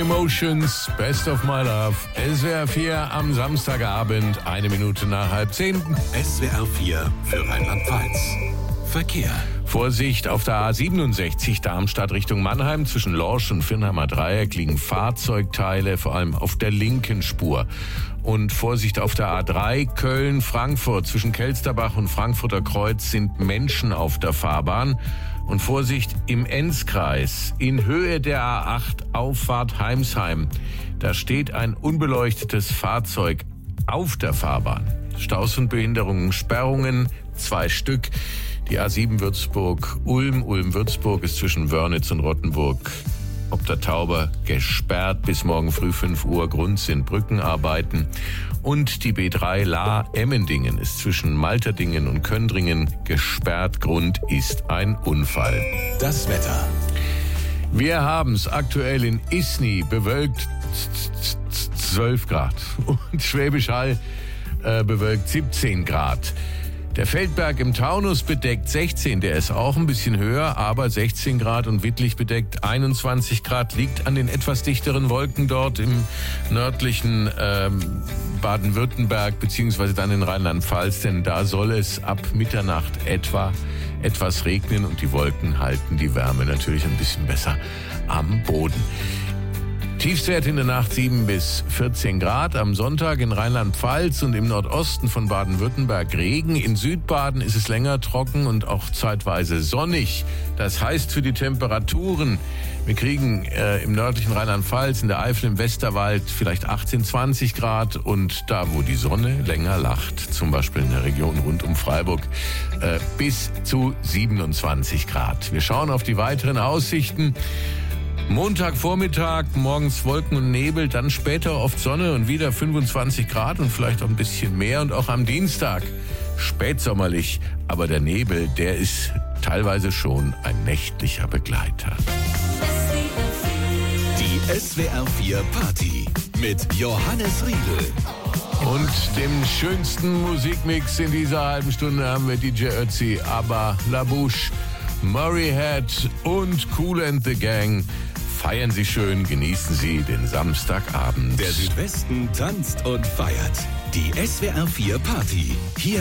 Emotions, Best of My Love. SWR 4 am Samstagabend, 1 Minute nach 9:30. SWR 4 für Rheinland-Pfalz. Verkehr. Vorsicht auf der A67 Darmstadt Richtung Mannheim. Zwischen Lorsch und Vinnheimer Dreieck liegen Fahrzeugteile, vor allem auf der linken Spur. Und Vorsicht auf der A3 Köln-Frankfurt. Zwischen Kelsterbach und Frankfurter Kreuz sind Menschen auf der Fahrbahn. Und Vorsicht im Enzkreis, in Höhe der A8 Auffahrt Heimsheim. Da steht ein unbeleuchtetes Fahrzeug auf der Fahrbahn. Staus und Behinderungen, Sperrungen, 2 Stück. Die A7 Würzburg-Ulm, Ulm-Würzburg ist zwischen Wörnitz und Rottenburg ob der Tauber gesperrt bis morgen früh 5 Uhr. Grund sind Brückenarbeiten. Und die B3 Lahr-Emmendingen ist zwischen Malterdingen und Köndringen gesperrt. Grund ist ein Unfall. Das Wetter. Wir haben es aktuell in Isny bewölkt 12 Grad und Schwäbisch Hall bewölkt 17 Grad. Der Feldberg im Taunus bedeckt 16, der ist auch ein bisschen höher, aber 16 Grad und Wittlich bedeckt 21 Grad, liegt an den etwas dichteren Wolken dort im nördlichen Baden-Württemberg beziehungsweise dann in Rheinland-Pfalz, denn da soll es ab Mitternacht etwas regnen und die Wolken halten die Wärme natürlich ein bisschen besser am Boden. Tiefstwert in der Nacht 7 bis 14 Grad. Am Sonntag in Rheinland-Pfalz und im Nordosten von Baden-Württemberg Regen. In Südbaden ist es länger trocken und auch zeitweise sonnig. Das heißt für die Temperaturen, wir kriegen im nördlichen Rheinland-Pfalz, in der Eifel, im Westerwald vielleicht 18, 20 Grad. Und da, wo die Sonne länger lacht, zum Beispiel in der Region rund um Freiburg, bis zu 27 Grad. Wir schauen auf die weiteren Aussichten. Montagvormittag, morgens Wolken und Nebel, dann später oft Sonne und wieder 25 Grad und vielleicht auch ein bisschen mehr. Und auch am Dienstag spätsommerlich, aber der Nebel, der ist teilweise schon ein nächtlicher Begleiter. Die SWR 4 Party mit Johannes Riedel. Und dem schönsten Musikmix in dieser halben Stunde haben wir DJ Ötzi, ABBA, La Bouche, Murray Head und Kool and the Gang. Feiern Sie schön, genießen Sie den Samstagabend. Der Südwesten tanzt und feiert. Die SWR 4 Party. Hier